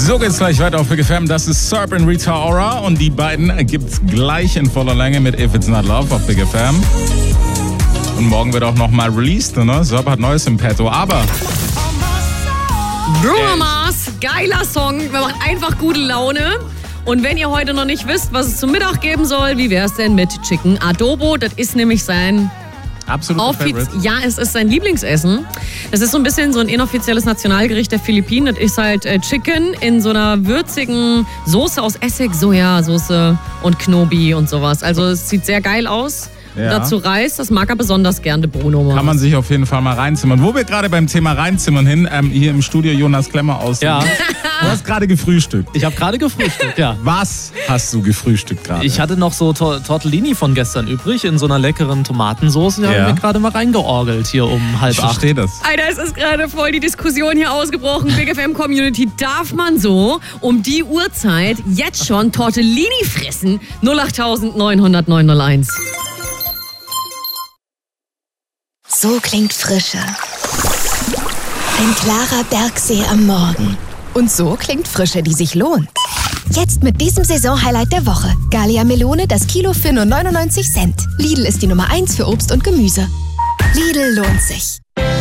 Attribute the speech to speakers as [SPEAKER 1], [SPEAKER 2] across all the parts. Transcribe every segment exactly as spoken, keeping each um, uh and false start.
[SPEAKER 1] So geht's gleich weiter auf Big F M. Das ist Serb und Rita Ora und die beiden gibt's gleich in voller Länge mit If It's Not Love auf Big F M. Und morgen wird auch nochmal released, ne? Serb hat Neues im Petto, aber...
[SPEAKER 2] Bruno Mars, geiler Song, macht einfach gute Laune. Und wenn ihr heute noch nicht wisst, was es zum Mittag geben soll, wie wär's denn mit Chicken Adobo? Das ist nämlich sein...
[SPEAKER 1] Absolut Favorite.
[SPEAKER 2] Ja, es ist sein Lieblingsessen. Das ist so ein bisschen so ein inoffizielles Nationalgericht der Philippinen. Das ist halt äh, Chicken in so einer würzigen Soße aus Essig, Sojasauce und Knobi und sowas. Also es sieht sehr geil aus. Ja. Dazu Reis, das mag er besonders gerne, Bruno Mars.
[SPEAKER 1] Kann man sich auf jeden Fall mal reinzimmern. Wo wir gerade beim Thema reinzimmern hin, ähm, hier im Studio Jonas Klemmer aus.
[SPEAKER 3] Ja.
[SPEAKER 1] Du hast gerade gefrühstückt.
[SPEAKER 3] Ich habe gerade gefrühstückt, ja.
[SPEAKER 1] Was hast du gefrühstückt gerade?
[SPEAKER 3] Ich hatte noch so Tor- Tortellini von gestern übrig in so einer leckeren Tomatensauce. Die
[SPEAKER 1] Ja.
[SPEAKER 3] haben wir gerade mal reingeorgelt hier um halb
[SPEAKER 1] ich
[SPEAKER 3] acht.
[SPEAKER 1] verstehe das.
[SPEAKER 2] Alter, es ist gerade voll die Diskussion hier ausgebrochen. Big F M Community, darf man so um die Uhrzeit jetzt schon Tortellini fressen? null acht neun null null neun null eins.
[SPEAKER 4] So klingt Frische. Ein klarer Bergsee am Morgen. Und so klingt Frische, die sich lohnt. Jetzt mit diesem Saisonhighlight der Woche. Gallia Melone, das Kilo für nur neunundneunzig Cent. Lidl ist die Nummer eins für Obst und Gemüse. Lidl lohnt sich.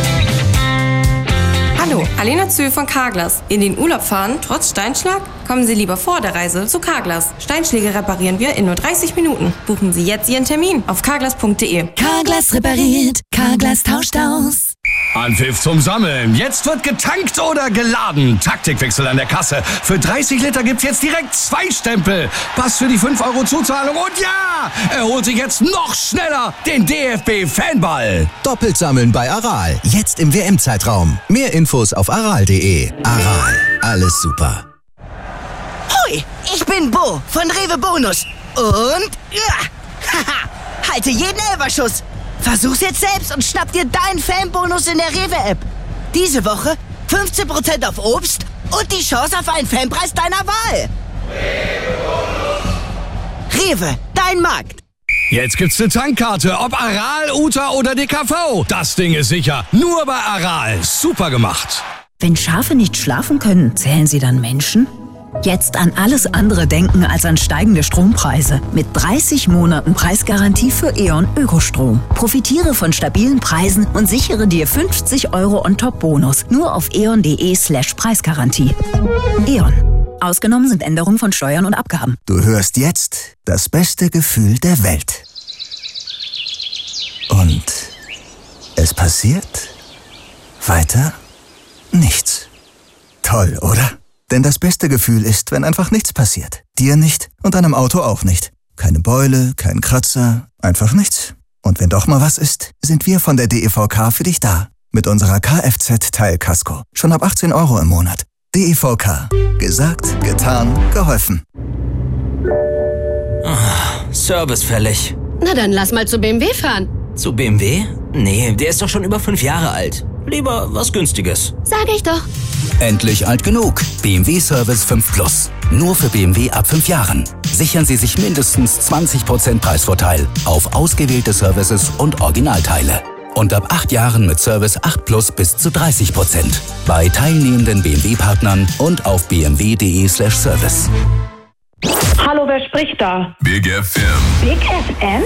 [SPEAKER 5] Hallo, Alena Zühl von Carglass. In den Urlaub fahren, trotz Steinschlag? Kommen Sie lieber vor der Reise zu Carglass. Steinschläge reparieren wir in nur dreißig Minuten. Buchen Sie jetzt Ihren Termin auf carglass punkt de.
[SPEAKER 4] Carglass repariert, Carglass tauscht aus.
[SPEAKER 6] Anpfiff zum Sammeln. Jetzt wird getankt oder geladen. Taktikwechsel an der Kasse. Für dreißig Liter gibt's jetzt direkt zwei Stempel. Pass für die fünf Euro Zuzahlung. Und ja, er holt sich jetzt noch schneller den D F B-Fanball.
[SPEAKER 7] Doppelt sammeln bei Aral. Jetzt im W M-Zeitraum. Mehr Infos auf aral punkt de. Aral. Alles super.
[SPEAKER 8] Hoi, ich bin Bo von Rewe Bonus. Und... Ja, haha, halte jeden Elferschuss. Versuch's jetzt selbst und schnapp dir deinen Fanbonus in der Rewe-App. Diese Woche fünfzehn Prozent auf Obst und die Chance auf einen Fanpreis deiner Wahl. Rewe, dein Markt.
[SPEAKER 6] Jetzt gibt's eine Tankkarte, ob Aral, Uta oder D K V. Das Ding ist sicher. Nur bei Aral. Super gemacht.
[SPEAKER 9] Wenn Schafe nicht schlafen können, zählen sie dann Menschen? Jetzt an alles andere denken als an steigende Strompreise. Mit dreißig Monaten Preisgarantie für E.ON Ökostrom. Profitiere von stabilen Preisen und sichere dir fünfzig Euro On-Top-Bonus. Nur auf eon.de slash Preisgarantie. E.ON. Ausgenommen sind Änderungen von Steuern und Abgaben.
[SPEAKER 7] Du hörst jetzt das beste Gefühl der Welt. Und es passiert weiter nichts. Toll, oder? Denn das beste Gefühl ist, wenn einfach nichts passiert. Dir nicht und deinem Auto auch nicht. Keine Beule, kein Kratzer, einfach nichts. Und wenn doch mal was ist, sind wir von der D E V K für dich da. Mit unserer Kfz-Teilkasko. Schon ab achtzehn Euro im Monat. D E V K. Gesagt, getan, geholfen.
[SPEAKER 10] Oh, Service fällig.
[SPEAKER 11] Na dann lass mal zu B M W fahren.
[SPEAKER 10] Zu B M W? Nee, der ist doch schon über fünf Jahre alt. Lieber was Günstiges.
[SPEAKER 11] Sag ich doch.
[SPEAKER 7] Endlich alt genug. B M W Service fünf Plus. Nur für B M W ab fünf Jahren. Sichern Sie sich mindestens zwanzig Prozent Preisvorteil auf ausgewählte Services und Originalteile. Und ab acht Jahren mit Service acht Plus bis zu dreißig Prozent. Bei teilnehmenden B M W-Partnern und auf b m w punkt de slash service.
[SPEAKER 12] Hallo, wer spricht da?
[SPEAKER 13] Big F M.
[SPEAKER 12] Big F M?